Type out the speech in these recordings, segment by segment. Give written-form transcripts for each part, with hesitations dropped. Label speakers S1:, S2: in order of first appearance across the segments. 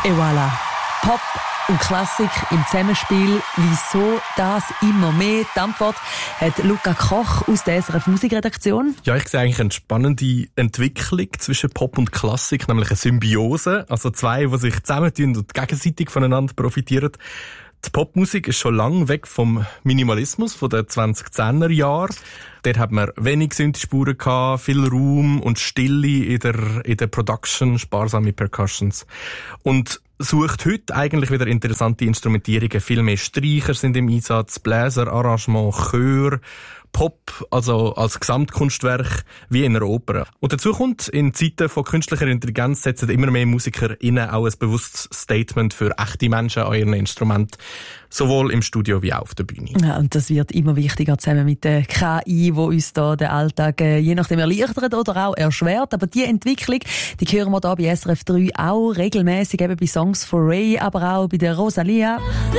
S1: Et voilà. Pop und Klassik im Zusammenspiel. Wieso das immer mehr? Die Antwort hat Luca Koch aus der SRF Musikredaktion.
S2: Ja, ich sehe eigentlich eine spannende Entwicklung zwischen Pop und Klassik, nämlich eine Symbiose. Also zwei, die sich zusammentun und gegenseitig voneinander profitieren. Die Popmusik ist schon lange weg vom Minimalismus von den 2010er Jahren. Dort hat man wenig Synthespuren gehabt, viel Raum und Stille in der Production, sparsame Percussions. Und sucht heute eigentlich wieder interessante Instrumentierungen. Viel mehr Streicher sind im Einsatz, Bläser, Arrangement, Chör, Pop, also als Gesamtkunstwerk wie in einer Oper. Und dazu kommt, in Zeiten von künstlicher Intelligenz setzen immer mehr MusikerInnen auch ein bewusstes Statement für echte Menschen an ihren Instrumenten, sowohl im Studio wie auch auf der Bühne.
S1: Ja, und das wird immer wichtiger zusammen mit der KI, die uns da den Alltag je nachdem erleichtert oder auch erschwert. Aber die Entwicklung, die hören wir da bei SRF 3 auch regelmäßig, eben bei Songs for Ray, aber auch bei der Rosalia.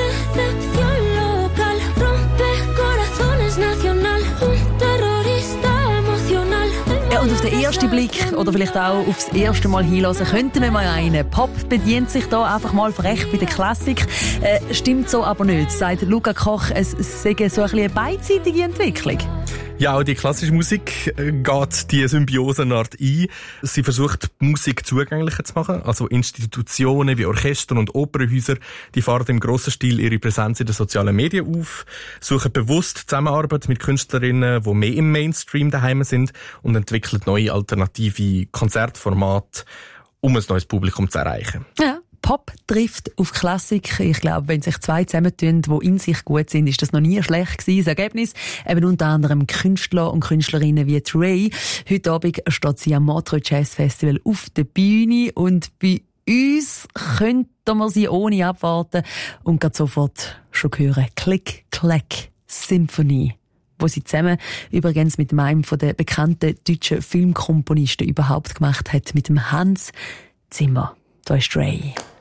S1: Ja, und auf den ersten Blick oder vielleicht auch aufs erste Mal hinhören, könnten wir mal einen. Pop bedient sich da einfach mal frech bei der Klassik. Stimmt so aber nicht, sagt Luca Koch. Es sei so ein bisschen eine beidseitige Entwicklung.
S2: Ja, auch die klassische Musik geht die Symbiosenart ein. Sie versucht, Musik zugänglicher zu machen. Also Institutionen wie Orchester und Opernhäuser, die fahren im grossen Stil ihre Präsenz in den sozialen Medien auf, suchen bewusst Zusammenarbeit mit Künstlerinnen, die mehr im Mainstream daheim sind und entwickeln neue alternative Konzertformate, um ein neues Publikum zu erreichen.
S1: Ja. Pop trifft auf Klassik. Ich glaube, wenn sich zwei zusammentun, die in sich gut sind, ist das noch nie schlecht gewesen. Das Ergebnis eben unter anderem Künstler und Künstlerinnen wie Ray. Heute Abend steht sie am Montreux Jazz Festival auf der Bühne und bei uns könnten wir sie ohne abwarten und gerade sofort schon hören. Click, Clack, Symphony. Wo sie zusammen übrigens mit einem der bekannten deutschen Filmkomponisten überhaupt gemacht hat, mit dem Hans Zimmer. Da ist Ray.